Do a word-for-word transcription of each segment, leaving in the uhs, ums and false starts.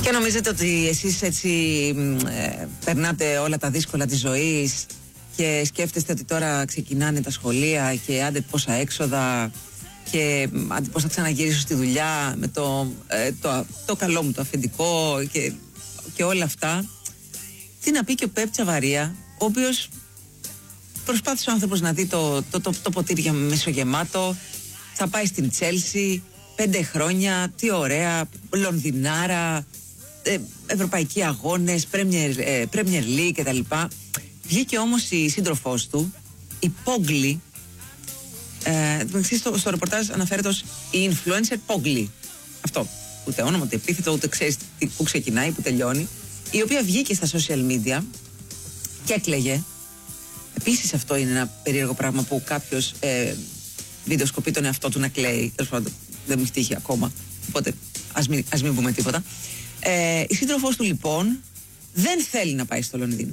Και νομίζετε ότι εσείς έτσι ε, περνάτε όλα τα δύσκολα της ζωής και σκέφτεστε ότι τώρα ξεκινάνε τα σχολεία και άντε πόσα έξοδα και άντε πώς θα ξαναγυρίσω στη δουλειά με το, ε, το, το καλό μου το αφεντικό και, και όλα αυτά. Τι να πει και ο Πεπ Τσαβαρία, ο οποίος προσπάθησε ο άνθρωπος να δει το, το, το, το ποτήρι μεσογεμάτο, θα πάει στην Τσέλσι, πέντε χρόνια, τι ωραία, Λονδινάρα, ε, ευρωπαϊκοί αγώνες, Premier, ε, Premier League κτλ. Βγήκε όμως η σύντροφός του, η Πόγκλη, ε, στο, στο ρεπορτάζ αναφέρεται ως η influencer Πόγκλη. Αυτό, ούτε όνομα, ούτε επίθετο, ούτε ξέρεις που ξεκινάει, που τελειώνει, η οποία βγήκε στα social media και έκλαιγε. Επίσης αυτό είναι ένα περίεργο πράγμα που κάποιος ε, βιντεοσκοπεί τον εαυτό του να κλαίει. Τέλος πάντων, δεν μου έχει τύχει ακόμα, οπότε ας μην, ας μην πούμε τίποτα. Ε, η σύντροφός του λοιπόν δεν θέλει να πάει στο Λονδίνο.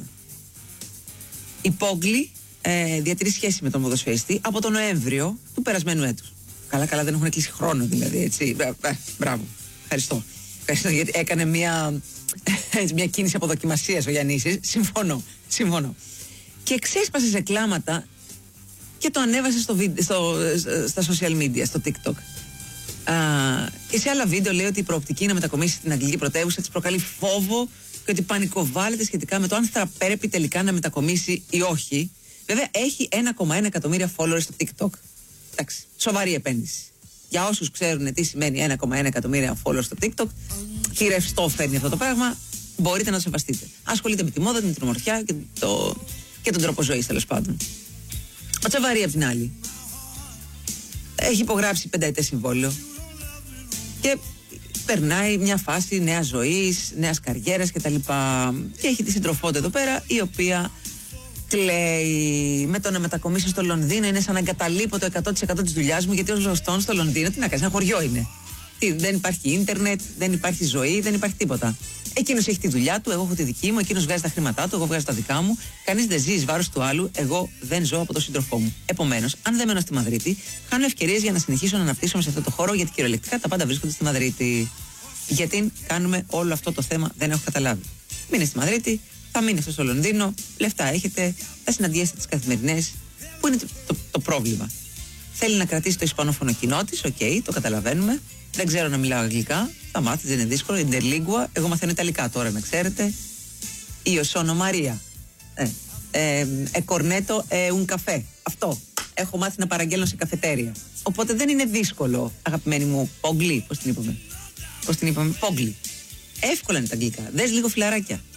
Η Πόγκλη ε, διατηρεί σχέση με τον ποδοσφαιριστή από τον Νοέμβριο του περασμένου έτους. Καλά καλά δεν έχουν κλείσει χρόνο δηλαδή, έτσι. Ε, ε, μπράβο, ευχαριστώ. Ευχαριστώ γιατί έκανε μια, μια κίνηση αποδοκιμασίας ο Γιαννήσης. Συμφωνώ, συμφωνώ. Και ξέσπασε σε κλάματα και το ανέβασε στο, στο, στα social media, στο TikTok. Α, και σε άλλα βίντεο λέει ότι η προοπτική να μετακομίσει στην αγγλική πρωτεύουσα της προκαλεί φόβο και ότι πανικοβάλλεται σχετικά με το αν θα πρέπει τελικά να μετακομίσει ή όχι. Βέβαια έχει ένα κόμμα ένα εκατομμύρια followers στο TikTok. Εντάξει, σοβαρή επένδυση. Για όσους ξέρουν τι σημαίνει ένα κόμμα ένα εκατομμύρια followers στο TikTok, τι ρευστό φέρνει αυτό το πράγμα, μπορείτε να το σεβαστείτε. Ασχολείται με τη μόδα, με την ομορφιά και, το, και τον τρόπο ζωής, τέλος πάντων. Ο Τσαβαρία απ' την άλλη έχει υπογράψει πενταετές συμβόλαιο και περνάει μια φάση νέας ζωής, νέας καριέρας κτλ. Και έχει τη σύντροφό του εδώ πέρα, η οποία κλαίει. Με το να μετακομίσω στο Λονδίνο είναι σαν να εγκαταλείπω το εκατό τοις εκατό της δουλειάς μου, γιατί ως γνωστόν στο Λονδίνο τι να κάνεις, ένα χωριό είναι. Τι, δεν υπάρχει ίντερνετ, δεν υπάρχει ζωή, δεν υπάρχει τίποτα. Εκείνος έχει τη δουλειά του, εγώ έχω τη δική μου, εκείνος βγάζει τα χρήματά του, εγώ βγάζω τα δικά μου. Κανείς δεν ζει εις βάρος του άλλου, εγώ δεν ζω από τον σύντροφό μου. Επομένως, αν δεν μένω στη Μαδρίτη, χάνω ευκαιρίες για να συνεχίσω να αναπτύσσομαι σε αυτό το χώρο, γιατί κυριολεκτικά τα πάντα βρίσκονται στη Μαδρίτη. Γιατί κάνουμε όλο αυτό το θέμα, δεν έχω καταλάβει. Μείνε στη Μαδρίτη, θα μείνει αυτό στο Λονδίνο, λεφτά έχετε, θα συναντιέσετε τις καθημερινές. Πού είναι το, το, το πρόβλημα? Θέλει να κρατήσει το ισπανόφωνο κοινό της, οκ, okay, το καταλαβαίνουμε. Δεν ξέρω να μιλάω αγγλικά, θα μάθεις, δεν είναι δύσκολο. Interlingua, εγώ μαθαίνω ιταλικά τώρα, να ξέρετε. Io sono Maria. Ε, ε, ε, cornetto e un caffè. Αυτό. Έχω μάθει να παραγγέλνω σε καφετέρια. Οπότε δεν είναι δύσκολο, αγαπημένη μου Πόγκλη, πώς την είπαμε. Πώς την είπαμε, Πόγκλη. Εύκολα είναι τα αγγλικά. Δες λίγο φιλαράκια.